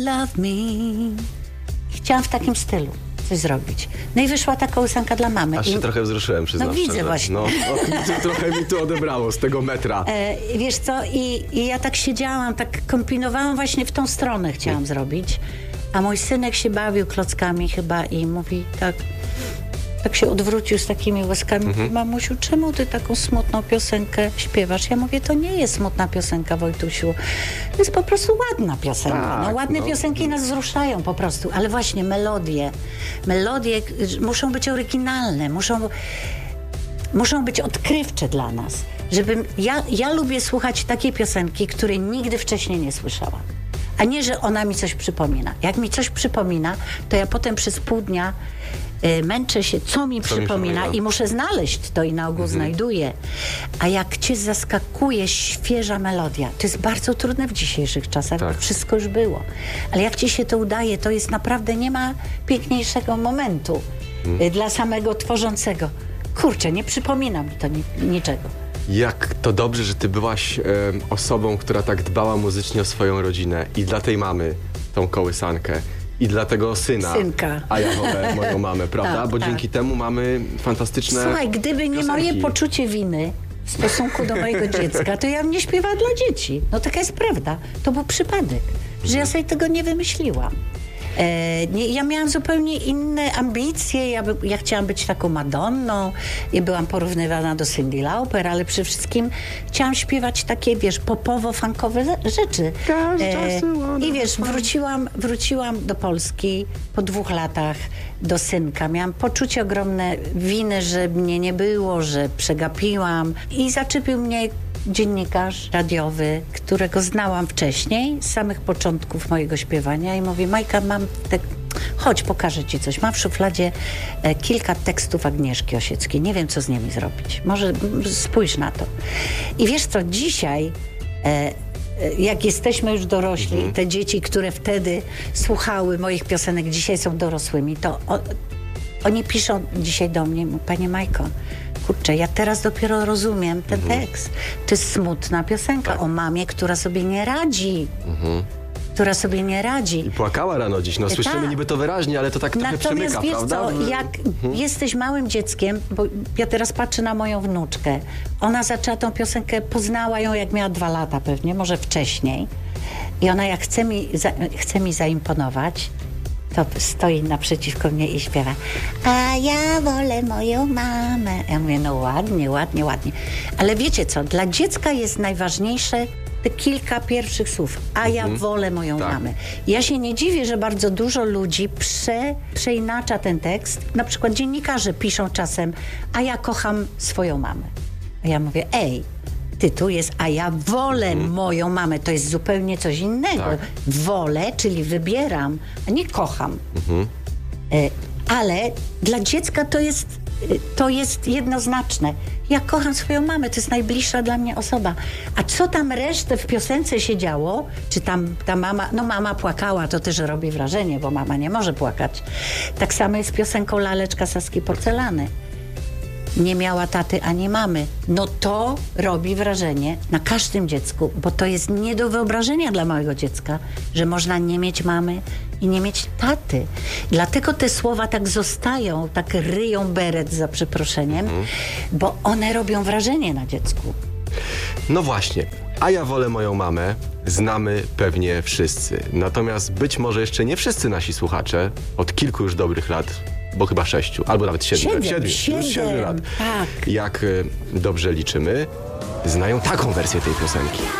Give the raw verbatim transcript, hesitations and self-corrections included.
Love me. I chciałam w takim stylu coś zrobić. No i wyszła ta kołysanka dla mamy. Aż I... się trochę wzruszyłem, przyznam No widzę szczerze. właśnie. No, no, trochę mi tu odebrało z tego metra. E, wiesz co, i, i ja tak siedziałam, tak kombinowałam, właśnie w tą stronę chciałam zrobić. A mój synek się bawił klockami chyba i mówi tak, tak się odwrócił z takimi łaskami. Mhm. Mamusiu, czemu ty taką smutną piosenkę śpiewasz? Ja mówię, to nie jest smutna piosenka, Wojtusiu. To jest po prostu ładna piosenka. Tak, no, ładne no. piosenki nas wzruszają po prostu, ale właśnie melodie. Melodie muszą być oryginalne, muszą, muszą być odkrywcze dla nas. Żebym, ja, ja lubię słuchać takiej piosenki, której nigdy wcześniej nie słyszałam. A nie, że ona mi coś przypomina. Jak mi coś przypomina, to ja potem przez pół dnia y, męczę się, co mi Co przypomina mi przypomina? i muszę znaleźć to i na ogół Mhm. znajduję. A jak cię zaskakuje świeża melodia, to jest bardzo trudne w dzisiejszych czasach, Tak. bo wszystko już było. Ale jak ci się to udaje, to jest naprawdę, nie ma piękniejszego momentu Mhm. y, dla samego tworzącego. Kurczę, nie przypomina mi to ni niczego. Jak to dobrze, że ty byłaś e, osobą, która tak dbała muzycznie o swoją rodzinę i dla tej mamy tą kołysankę i dla tego syna. Synka. A ja wolę moją mamę, prawda? Tak, Bo tak. dzięki temu mamy fantastyczne Słuchaj, gdyby nie piosenki. moje poczucie winy w stosunku do mojego dziecka, to ja bym nie śpiewała dla dzieci. No taka jest prawda. To był przypadek, że ja sobie tego nie wymyśliłam. E, nie, ja miałam zupełnie inne ambicje. Ja, by, ja chciałam być taką Madonną i byłam porównywana do Cyndi Lauper, ale przede wszystkim chciałam śpiewać takie, wiesz, popowo-funkowe rzeczy. I wiesz, wróciłam, wróciłam do Polski po dwóch latach do synka. Miałam poczucie ogromne winy, że mnie nie było, że przegapiłam i zaczepił mnie dziennikarz radiowy, którego znałam wcześniej, z samych początków mojego śpiewania i mówi, Majka, mam te... chodź, pokażę ci coś. Mam w szufladzie e, kilka tekstów Agnieszki Osieckiej. Nie wiem, co z nimi zrobić. Może m, spójrz na to. I wiesz co, dzisiaj e, e, jak jesteśmy już dorośli, Mhm. te dzieci, które wtedy słuchały moich piosenek, dzisiaj są dorosłymi, to o, oni piszą dzisiaj do mnie, Panie Majko, kurczę, ja teraz dopiero rozumiem ten Mhm. tekst. To jest smutna piosenka Tak. o mamie, która sobie nie radzi. Mhm. Która sobie nie radzi. I płakała rano dziś. No słyszymy Tak. niby to wyraźnie, ale to tak trochę Natomiast przemyka, wiesz prawda? co, jak jesteś małym dzieckiem, bo ja teraz patrzę na moją wnuczkę, ona zaczęła tą piosenkę, poznała ją jak miała dwa lata pewnie, może wcześniej. I ona jak chce mi, za, chce mi zaimponować, to stoi naprzeciwko mnie i śpiewa, a ja wolę moją mamę. Ja mówię, no ładnie, ładnie, ładnie. Ale wiecie co, dla dziecka jest najważniejsze te kilka pierwszych słów, a ja wolę moją Tak. mamę. Ja się nie dziwię, że bardzo dużo ludzi prze, przeinacza ten tekst. Na przykład dziennikarze piszą czasem, a ja kocham swoją mamę. A ja mówię, ej, tytuł jest, a ja wolę moją mamę. To jest zupełnie coś innego. Tak. Wolę, czyli wybieram, a nie kocham. E, ale dla dziecka to jest, e, to jest jednoznaczne. Ja kocham swoją mamę, to jest najbliższa dla mnie osoba. A co tam resztę w piosence się działo? Czy tam ta mama, no mama płakała, to też robi wrażenie, bo mama nie może płakać. Tak samo jest z piosenką Laleczka Saski Porcelany. Nie miała taty ani mamy. No to robi wrażenie na każdym dziecku, bo to jest nie do wyobrażenia dla małego dziecka, że można nie mieć mamy i nie mieć taty. Dlatego te słowa tak zostają, tak ryją beret za przeproszeniem, bo one robią wrażenie na dziecku. No właśnie, a ja wolę moją mamę, znamy pewnie wszyscy. Natomiast być może jeszcze nie wszyscy nasi słuchacze od kilku już dobrych lat, bo chyba sześciu, albo nawet siedmiu, Siedem, siedmiu, siedem, już siedmiu lat. tak. Jak y, dobrze liczymy, znają taką wersję tej piosenki.